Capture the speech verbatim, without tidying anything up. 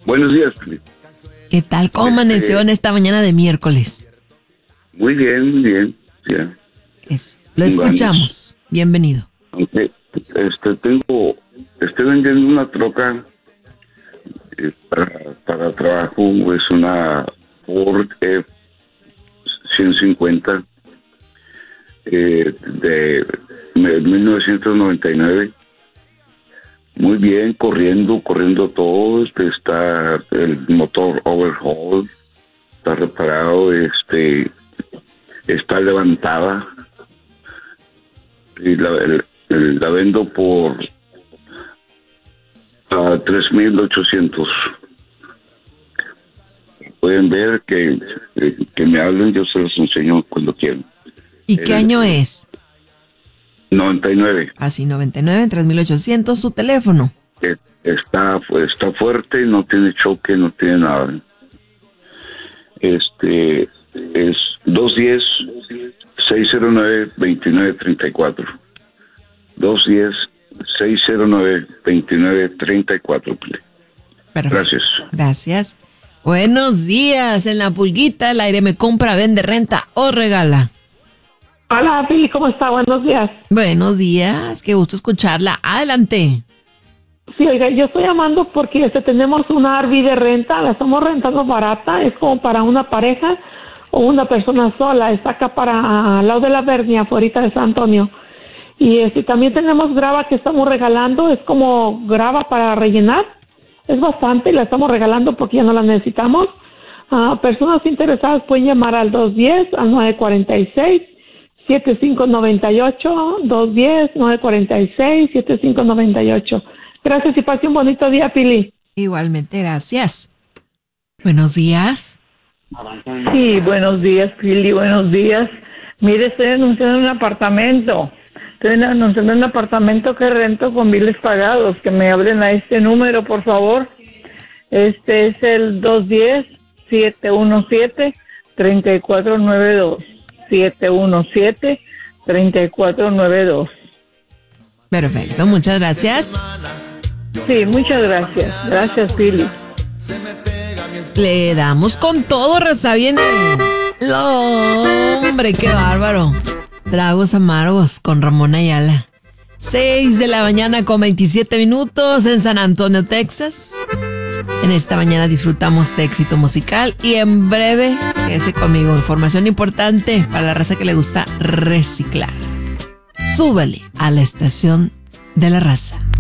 Buenos días, Pili. ¿Qué tal? ¿Cómo amaneció en esta mañana de miércoles? Muy bien, muy bien. Ya. Eso. Lo escuchamos. Bienvenido. Aunque este, tengo, estoy vendiendo una troca eh, para, para trabajo. Es una Ford F ciento cincuenta eh, de mil novecientos noventa y nueve. Muy bien, corriendo, corriendo todo. Este, está el motor overhaul, está reparado, este, está levantada. Y la, el, el, la vendo por a tres mil ochocientos. Pueden ver que, que, que me hablen, yo se los enseño cuando quieran. ¿Y qué el, año es? noventa y nueve. Así, noventa y nueve, tres mil ochocientos, su teléfono. Está, está fuerte, no tiene choque, no tiene nada. Este es dos uno cero, seis cero nueve, dos nueve tres cuatro. dos uno cero, seis cero nueve, dos nueve tres cuatro. Perfecto. Gracias. Gracias. Buenos días. En La Pulguita, el aire me compra, vende, renta o regala. Hola, Pili, ¿cómo está? Buenos días. Buenos días, qué gusto escucharla. Adelante. Sí, oiga, yo estoy llamando porque este, tenemos una R V de renta, la estamos rentando barata, es como para una pareja o una persona sola, está acá para al lado de la Vernia, afuera de San Antonio. Y este, también tenemos grava que estamos regalando, es como grava para rellenar, es bastante, la estamos regalando porque ya no la necesitamos. Uh, personas interesadas pueden llamar al dos uno cero, al nueve cuatro seis, siete cinco nueve ocho, dos uno cero, nueve cuatro seis, siete cinco nueve ocho. Gracias y pase un bonito día, Pili. Igualmente, gracias. Buenos días. Sí, buenos días, Pili, buenos días. Mire, estoy anunciando un apartamento. Estoy anunciando un apartamento que rento con biles pagados. Que me hablen a este número, por favor. Este es el dos uno cero, siete uno siete, tres cuatro nueve dos. siete uno siete, tres cuatro nueve dos. Perfecto, muchas gracias. Sí, muchas gracias. Gracias, Pili. Le damos con todo, raza. Viene. ¡Hombre, qué bárbaro! Tragos amargos con Ramón Ayala. seis de la mañana con veintisiete minutos en San Antonio, Texas. En esta mañana disfrutamos de éxito musical y en breve, quédese conmigo, información importante para la raza que le gusta reciclar. Súbele a la estación de la raza.